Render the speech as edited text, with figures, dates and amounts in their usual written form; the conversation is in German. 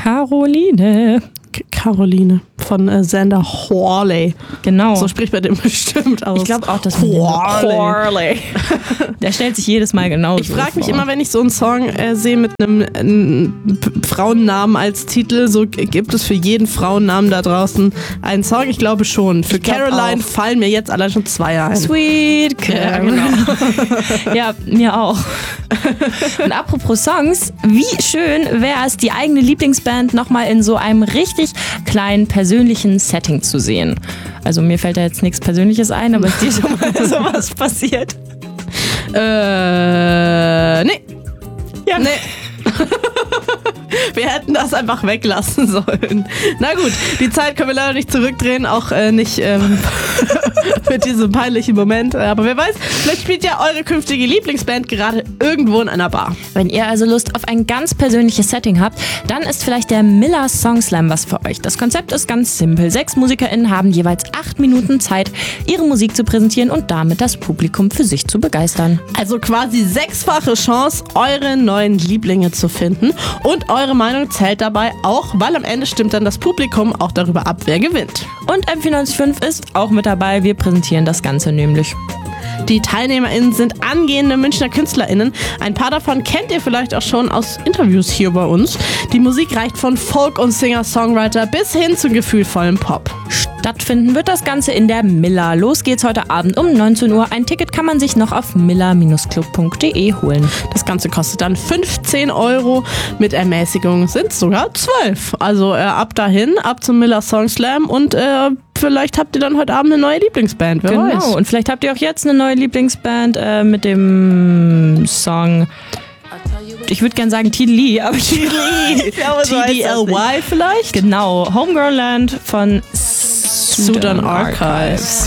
Caroline. Caroline von Xander Hawley. Genau. So spricht man den bestimmt aus. Ich glaube auch, dass Hawley. Der stellt sich jedes Mal genauso Ich frage mich vor. immer, wenn ich so einen Song sehe mit einem Frauennamen als Titel, so gibt es für jeden Frauennamen da draußen einen Song? Ich glaube schon. Für Caroline fallen mir jetzt allein schon 2 ein. Sweet Caroline. Ja, genau. Ja, mir auch. Und apropos Songs, wie schön wäre es, die eigene Lieblingsband nochmal in so einem richtig kleinen persönlichen Setting zu sehen. Also mir fällt da jetzt nichts Persönliches ein, aber ist dir schon mal sowas passiert? Nee. Ja. Nee. Wir hätten das einfach weglassen sollen. Na gut, die Zeit können wir leider nicht zurückdrehen, auch nicht mit diesem peinlichen Moment. Aber wer weiß, vielleicht spielt ja eure künftige Lieblingsband gerade irgendwo in einer Bar. Wenn ihr also Lust auf ein ganz persönliches Setting habt, dann ist vielleicht der Miller Song Slam was für euch. Das Konzept ist ganz simpel. 6 MusikerInnen haben jeweils 8 Minuten Zeit, ihre Musik zu präsentieren und damit das Publikum für sich zu begeistern. Also quasi 6-fache Chance, eure neuen Lieblinge zu finden. Und eure Meinung zählt dabei auch, weil am Ende stimmt dann das Publikum auch darüber ab, wer gewinnt. Und M495 ist auch mit dabei. Wir präsentieren das Ganze nämlich. Die TeilnehmerInnen sind angehende Münchner KünstlerInnen. Ein paar davon kennt ihr vielleicht auch schon aus Interviews hier bei uns. Die Musik reicht von Folk- und Singer-Songwriter bis hin zu gefühlvollem Pop. Stattfinden wird das Ganze in der Miller. Los geht's heute Abend um 19 Uhr. Ein Ticket kann man sich noch auf miller-club.de holen. Das Ganze kostet dann 15 €. Mit Ermäßigung sind es sogar 12. Also ab dahin, ab zum Miller Song Slam und vielleicht habt ihr dann heute Abend eine neue Lieblingsband, wer weiß. Genau, und vielleicht habt ihr auch jetzt eine neue Lieblingsband mit dem Song... Ich würde gerne sagen TDLY, aber TDLY TDLY vielleicht? Genau, Homegrown Land von Sudan Archives.